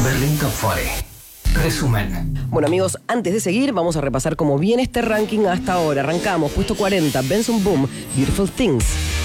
Berlín Top 40. Resumen. Bueno, amigos, antes de seguir, vamos a repasar cómo viene este ranking hasta ahora. Arrancamos, puesto 40, Benson Boom, Beautiful Things.